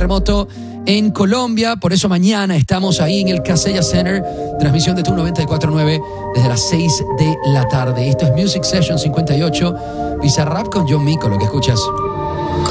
terremoto en Colombia. Por eso mañana estamos ahí en el Casella Center, transmisión de Tu 94.9 desde las 6 de la tarde. Esto es Music Session 58, Bizarrap con John Mico, lo que escuchas.